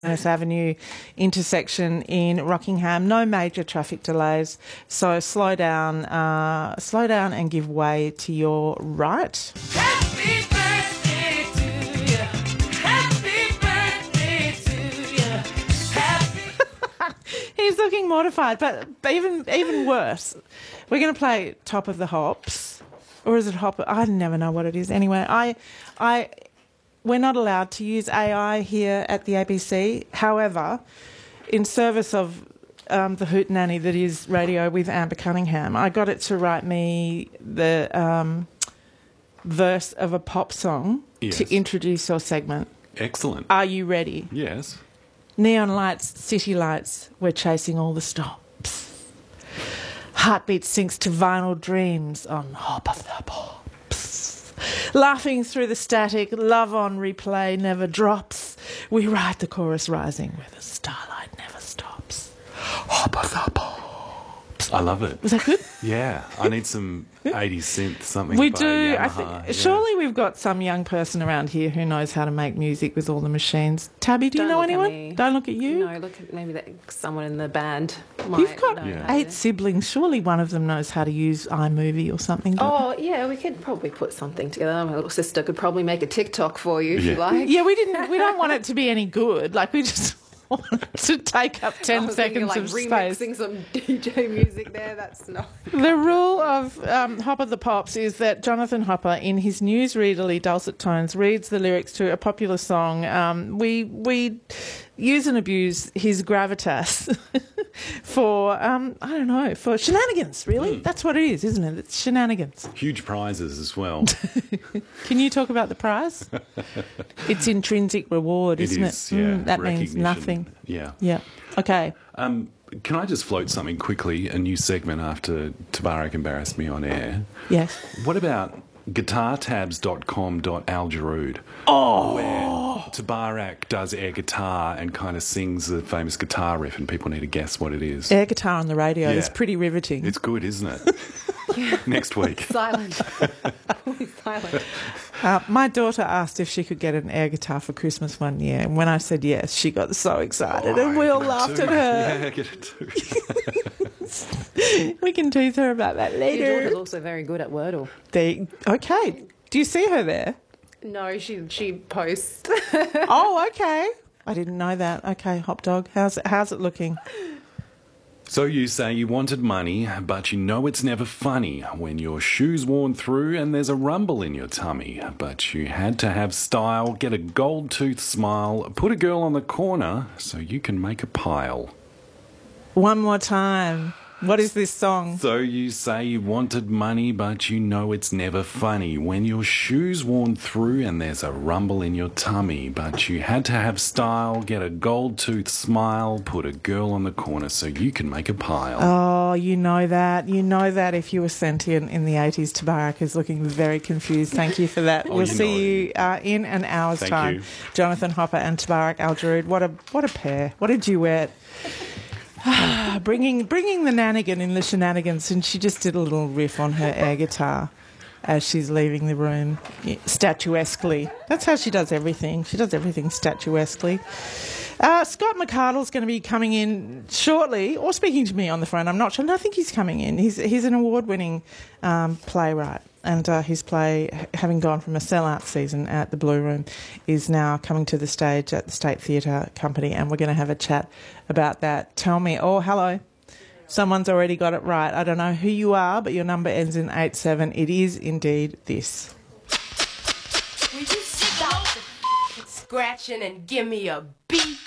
Avenue intersection in Rockingham. No major traffic delays, so slow down and give way to your right. Happy birthday to you. Happy birthday to you. Happy. He's looking mortified, but even worse, we're going to play Top of the Hops, or is it Hop? I never know what it is. Anyway, we're not allowed to use AI here at the ABC. However, in service of the hootenanny that is radio with Amber Cunningham, I got it to write me the verse of a pop song to introduce your segment. Excellent. Are you ready? Yes. Neon lights, city lights, we're chasing all the stops. Heartbeat sinks to vinyl dreams on Hop of the Pops. Laughing through the static, love on replay never drops. We ride the chorus rising where the starlight never stops. Hop of the Pops. I love it. Was that good? Yeah. I need some 80s synth, something We by do. Yamaha. I think surely we've got some young person around here who knows how to make music with all the machines. Tabby, do you know anyone? Don't look at you. No, look at maybe someone in the band. You've got know. 8 siblings. Surely one of them knows how to use iMovie or something. Oh, yeah, we could probably put something together. My little sister could probably make a TikTok for you if you like. Yeah, we don't want it to be any good. Like, we just want it to take up 10 seconds of space. Remixing some DJ music there, that's not... The rule of Hop of the Pops is that Jonathan Hopper, in his newsreaderly dulcet tones, reads the lyrics to a popular song. We use and abuse his gravitas for, for shenanigans, really. That's what it is, isn't it? It's shenanigans. Huge prizes as well. Can you talk about the prize? It's intrinsic reward, isn't it? Yeah. That means nothing. Yeah. Yeah. Okay. Can I just float something quickly? A new segment after Tabarak embarrassed me on air. Yes. What about guitartabs.com.algerude? Oh! Where Tabarak does air guitar and kind of sings the famous guitar riff and people need to guess what it is. Air guitar on the radio is pretty riveting. It's good, isn't it? Next week. Silent. Silent. My daughter asked if she could get an air guitar for Christmas one year, and when I said yes, she got so excited, and we all laughed at her. Yeah, get it too. We can tease her about that Your later. daughter's also very good at Wordle. Okay. Do you see her there? No, she posts. Oh, okay. I didn't know that. Okay, Hop Dog, how's it looking? So you say you wanted money, but you know it's never funny when your shoes worn through and there's a rumble in your tummy. But you had to have style, get a gold tooth smile, put a girl on the corner so you can make a pile. One more time. What is this song? So you say you wanted money, but you know it's never funny when your shoes worn through and there's a rumble in your tummy. But you had to have style, get a gold tooth smile, put a girl on the corner so you can make a pile. Oh, you know that. You know that if you were sentient in the 80s. Tabarak is looking very confused. Thank you for that. We'll see you in an hour's time. You. Jonathan Hopper and Tabarak Al-Jarood. What a pair. What a duet. bringing the nannigan in the shenanigans, and she just did a little riff on her air guitar as she's leaving the room, statuesquely. That's how she does everything. She does everything statuesquely. Scott McArdle's going to be coming in shortly, or speaking to me on the phone. I'm not sure. No, I think he's coming in. He's an award-winning playwright, and his play, having gone from a sellout season at the Blue Room, is now coming to the stage at the State Theatre Company, and we're going to have a chat about that. Tell me, hello. Someone's already got it right. I don't know who you are, but your number ends in 87. It is indeed this. Will you stop scratching and give me a beat?